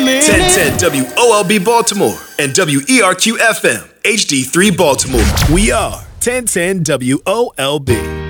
1010 WOLB Baltimore and WERQ FM HD3 Baltimore. We are 1010 WOLB.